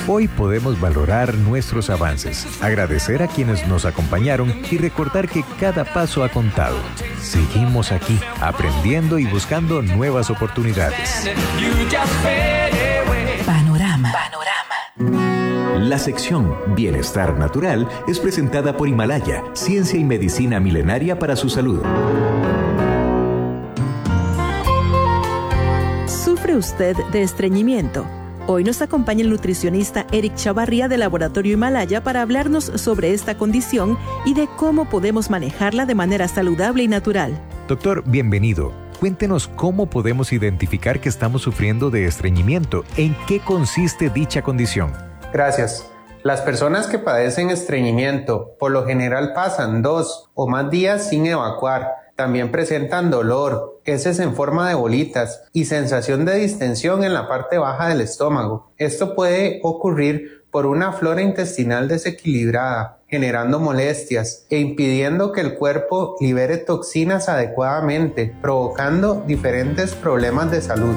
Hoy podemos valorar nuestros avances, agradecer a quienes nos acompañaron y recordar que cada paso ha contado. Seguimos aquí, aprendiendo y buscando nuevas oportunidades. Panorama. La sección Bienestar Natural es presentada por Himalaya, ciencia y medicina milenaria para su salud. ¿Sufre usted de estreñimiento? Hoy nos acompaña el nutricionista Eric Chavarría del Laboratorio Himalaya para hablarnos sobre esta condición y de cómo podemos manejarla de manera saludable y natural. Doctor, bienvenido. Cuéntenos cómo podemos identificar que estamos sufriendo de estreñimiento. ¿En qué consiste dicha condición? Gracias. Las personas que padecen estreñimiento por lo general pasan 2 o más días sin evacuar. También presentan dolor, heces en forma de bolitas y sensación de distensión en la parte baja del estómago. Esto puede ocurrir por una flora intestinal desequilibrada, generando molestias e impidiendo que el cuerpo libere toxinas adecuadamente, provocando diferentes problemas de salud.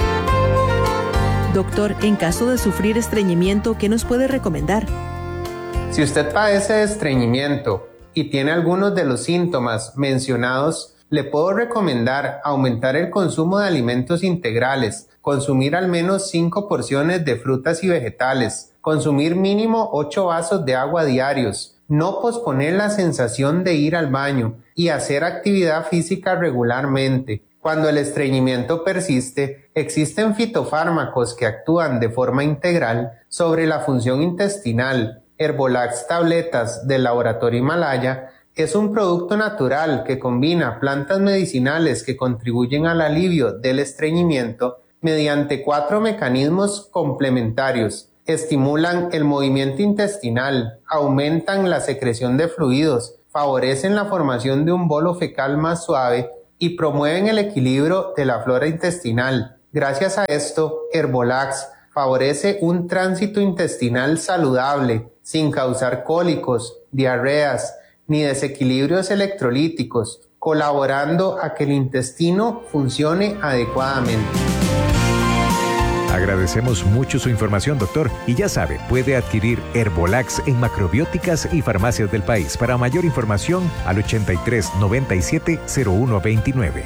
Doctor, en caso de sufrir estreñimiento, ¿qué nos puede recomendar? Si usted padece de estreñimiento y tiene algunos de los síntomas mencionados, le puedo recomendar aumentar el consumo de alimentos integrales, consumir al menos 5 porciones de frutas y vegetales, consumir mínimo 8 vasos de agua diarios, no posponer la sensación de ir al baño y hacer actividad física regularmente. Cuando el estreñimiento persiste, existen fitofármacos que actúan de forma integral sobre la función intestinal. Herbolax tabletas del Laboratorio Himalaya es un producto natural que combina plantas medicinales que contribuyen al alivio del estreñimiento mediante 4 mecanismos complementarios. Estimulan el movimiento intestinal, aumentan la secreción de fluidos, favorecen la formación de un bolo fecal más suave y promueven el equilibrio de la flora intestinal. Gracias a esto, Herbolax favorece un tránsito intestinal saludable, sin causar cólicos, diarreas, ni desequilibrios electrolíticos, colaborando a que el intestino funcione adecuadamente. Agradecemos mucho su información, doctor. Y ya sabe, puede adquirir Herbolax en macrobióticas y farmacias del país. Para mayor información, al 83 97 01 29.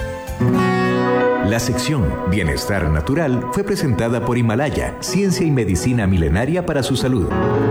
La sección Bienestar Natural fue presentada por Himalaya, ciencia y medicina milenaria para su salud.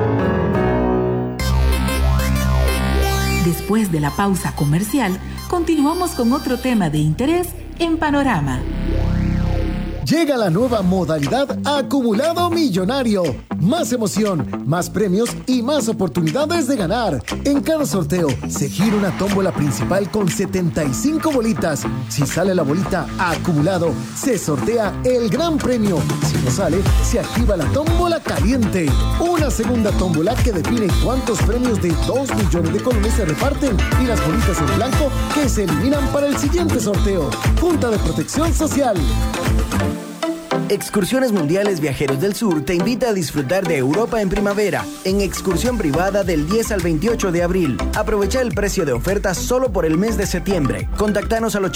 Después de la pausa comercial, continuamos con otro tema de interés en Panorama. Llega la nueva modalidad Acumulado Millonario. Más emoción, más premios y más oportunidades de ganar. En cada sorteo se gira una tómbola principal con 75 bolitas. Si sale la bolita Acumulado, se sortea el gran premio. Si no sale, se activa la tómbola caliente. Una segunda tómbola que define cuántos premios de 2 millones de colones se reparten y las bolitas en blanco que se eliminan para el siguiente sorteo. Junta de Protección Social. Excursiones Mundiales Viajeros del Sur te invita a disfrutar de Europa en primavera, en excursión privada del 10 al 28 de abril. Aprovecha el precio de oferta solo por el mes de septiembre. Contactanos al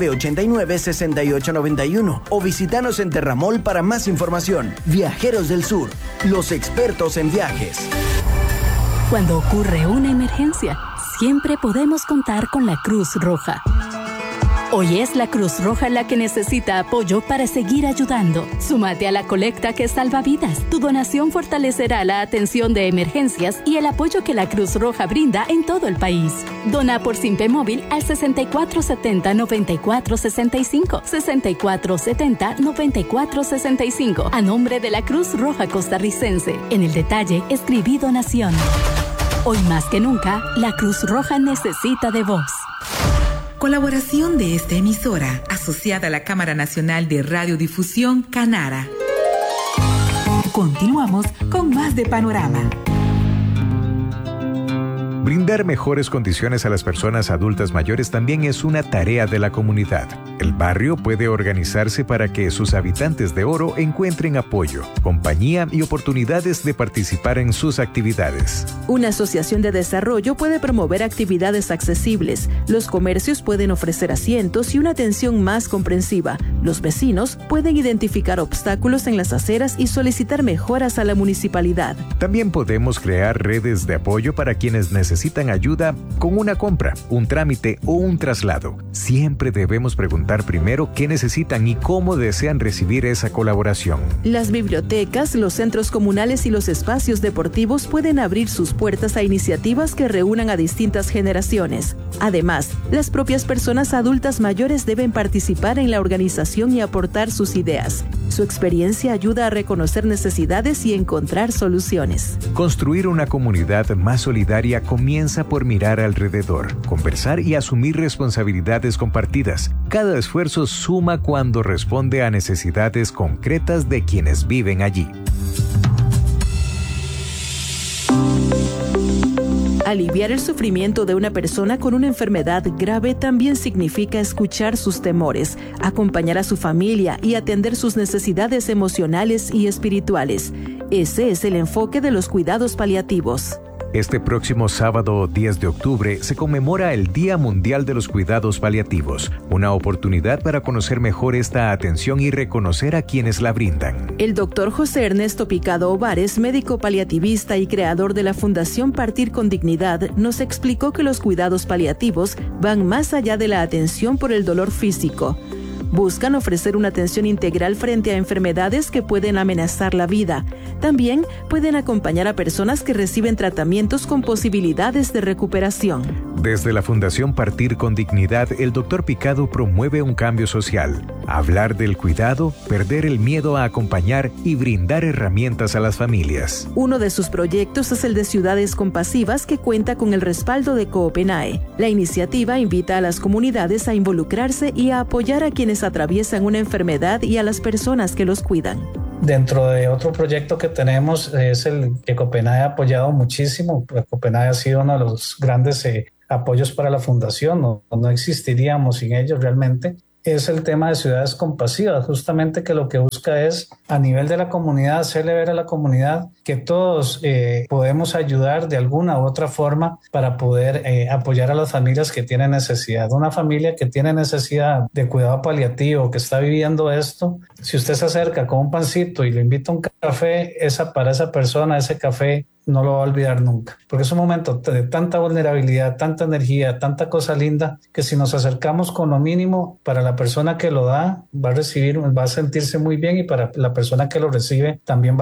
8989-6891 o visitanos en Terramol para más información. Viajeros del Sur, los expertos en viajes. Cuando ocurre una emergencia, siempre podemos contar con la Cruz Roja. Hoy es la Cruz Roja la que necesita apoyo para seguir ayudando. Súmate a la colecta que salva vidas. Tu donación fortalecerá la atención de emergencias y el apoyo que la Cruz Roja brinda en todo el país. Dona por Simpe Móvil al 6470-9465, 6470-9465, a nombre de la Cruz Roja Costarricense. En el detalle, escribí donación. Hoy más que nunca, la Cruz Roja necesita de vos. Colaboración de esta emisora, asociada a la Cámara Nacional de Radiodifusión, Canara. Continuamos con más de Panorama. Brindar mejores condiciones a las personas adultas mayores también es una tarea de la comunidad. El barrio puede organizarse para que sus habitantes de Oro encuentren apoyo, compañía y oportunidades de participar en sus actividades. Una asociación de desarrollo puede promover actividades accesibles. Los comercios pueden ofrecer asientos y una atención más comprensiva. Los vecinos pueden identificar obstáculos en las aceras y solicitar mejoras a la municipalidad. También podemos crear redes de apoyo para quienes necesitan ayuda con una compra, un trámite o un traslado. Siempre debemos preguntar primero qué necesitan y cómo desean recibir esa colaboración. Las bibliotecas, los centros comunales y los espacios deportivos pueden abrir sus puertas a iniciativas que reúnan a distintas generaciones. Además, las propias personas adultas mayores deben participar en la organización y aportar sus ideas. Su experiencia ayuda a reconocer necesidades y encontrar soluciones. Construir una comunidad más solidaria comienza por mirar alrededor, conversar y asumir responsabilidades compartidas. Cada esfuerzo suma cuando responde a necesidades concretas de quienes viven allí. Aliviar el sufrimiento de una persona con una enfermedad grave también significa escuchar sus temores, acompañar a su familia y atender sus necesidades emocionales y espirituales. Ese es el enfoque de los cuidados paliativos. Este próximo sábado 10 de octubre se conmemora el Día Mundial de los Cuidados Paliativos, una oportunidad para conocer mejor esta atención y reconocer a quienes la brindan. El doctor José Ernesto Picado Ovares, médico paliativista y creador de la Fundación Partir con Dignidad, nos explicó que los cuidados paliativos van más allá de la atención por el dolor físico. Buscan ofrecer una atención integral frente a enfermedades que pueden amenazar la vida. También pueden acompañar a personas que reciben tratamientos con posibilidades de recuperación. Desde la Fundación Partir con Dignidad, el Dr. Picado promueve un cambio social. Hablar del cuidado, perder el miedo a acompañar y brindar herramientas a las familias. Uno de sus proyectos es el de Ciudades Compasivas, que cuenta con el respaldo de Coopenae. La iniciativa invita a las comunidades a involucrarse y a apoyar a quienes atraviesan una enfermedad y a las personas que los cuidan. Dentro de otro proyecto que tenemos es el que Coopenae ha apoyado muchísimo. Coopenae ha sido uno de los grandes apoyos para la fundación, no existiríamos sin ellos realmente. Es el tema de Ciudades Compasivas, justamente que lo que busca es, a nivel de la comunidad, hacerle ver a la comunidad que todos podemos ayudar de alguna u otra forma para poder apoyar a las familias que tienen necesidad. Una familia que tiene necesidad de cuidado paliativo, que está viviendo esto, si usted se acerca con un pancito y le invita a un café, para esa persona, ese café no lo va a olvidar nunca, porque es un momento de tanta vulnerabilidad, tanta energía, tanta cosa linda, que si nos acercamos con lo mínimo, para la persona que lo da va a sentirse muy bien, y para la persona que lo recibe también va